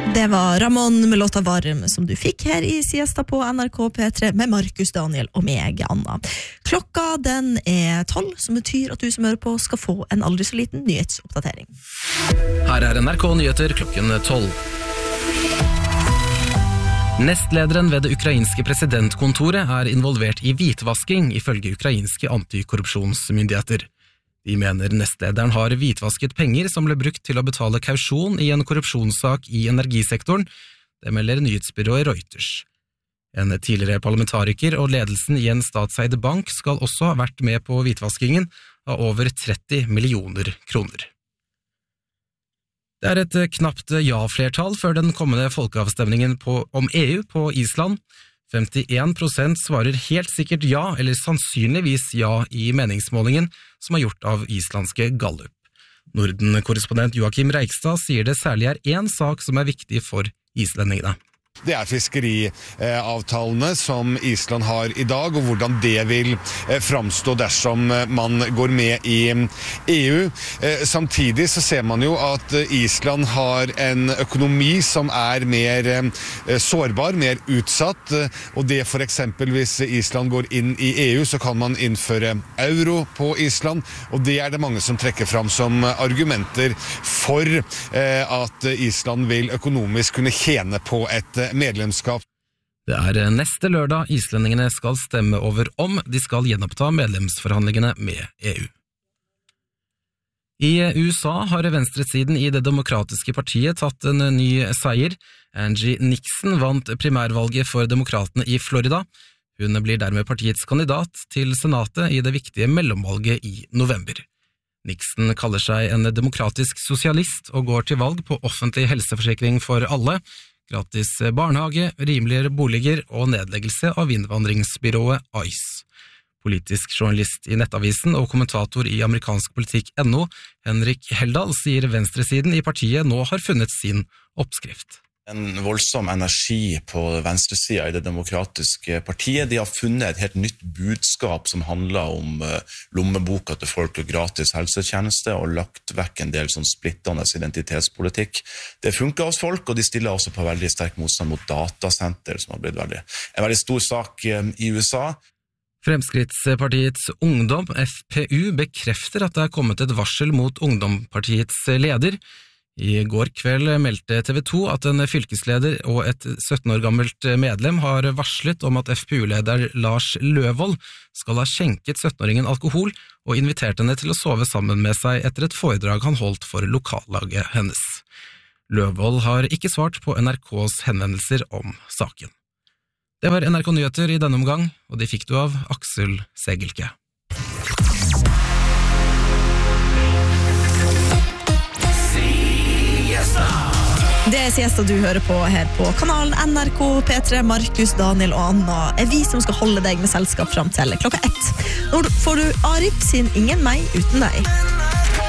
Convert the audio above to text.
Det var Ramón med låta Varm som du fikk her i Siesta på NRK P3 med Markus, Daniel og meg, Anna. Klokka den 12, som betyr at du som hører på skal få en aldri så liten nyhetsoppdatering. Her NRK Nyheter klokken 12. Nestlederen ved det ukrainske presidentkontoret involvert i hvitvasking ifølge ukrainske antikorrupsjonsmyndigheter. De mener nestlederen har hvitvasket penger som ble brukt til å betale kausjon i en korrupsjonssak i energisektoren, det melder nyhetsbyrået Reuters. En tidligere parlamentariker og ledelsen i en statseide bank skal også ha vært med på hvitvaskingen av over 30 millioner kroner. Det et knapt ja-flertall før den kommende folkeavstemningen om EU på Island. 51% svarer helt sikkert ja, eller sannsynligvis ja i meningsmålingen som gjort av islandske Gallup. Norden-korrespondent Joakim Reikstad sier det særlig en sak som viktig for islendingene. Det fiskeriavtalene som Island har i dag, og hvordan det vil framstå dersom man går med i EU. Samtidig så ser man jo at Island har en økonomi som mer sårbar, mer utsatt, og det for eksempel hvis Island går inn i EU, så kan man innføre euro på Island, og det det mange som trekker fram som argumenter for at Island vil økonomisk kunne tjene på et medlemskap. Det neste lørdag islendingene skal stemme over om de skal gjenoppta medlemsforhandlingene med EU. I USA har venstresiden i det demokratiske partiet tatt en ny seier. Angie Nixon vant primærvalget for demokratene i Florida. Hun blir dermed partiets kandidat til senatet i det viktige mellomvalget i november. Nixon kaller seg en demokratisk sosialist og går til valg på offentlig helseforsikring for alle, gratis barnehage, rimeligere boliger og nedleggelse av innvandringsbyrået ICE. Politisk journalist i Nettavisen og kommentator i amerikansk politikk.no, Henrik Heldal, sier venstresiden i partiet nå har funnet sin oppskrift. En voldsom energi på venstresiden i det demokratiske partiet. De har funnet et helt nytt budskap som handler om lommeboka til folk og gratis helsetjeneste, og lagt vekk en del sånn splittende identitetspolitikk. Det funker hos folk, og de stiller også på veldig sterk motstand mot datasenter, som har blitt en veldig stor sak i USA. Fremskrittspartiets Ungdom, FPU, bekrefter at det kommet et varsel mot Ungdomspartiets leder. I går kveld meldte TV 2 at en fylkesleder og et 17 år gammelt medlem har varslet om at FPU-leder Lars Løvold skal ha skjenket 17-åringen alkohol og invitert henne til å sove sammen med seg etter et foredrag han holdt for lokallaget hennes. Løvold har ikke svart på NRKs henvendelser om saken. Det var NRK Nyheter i denne omgang, og de fikk du av Aksel Segelke. Det Siesta du hører på her på kanalen NRK P3. Markus, Daniel og Anna vi som skal holde deg med selskap frem til klokka 1. Nå får du Arif sin Ingen meg uten deg.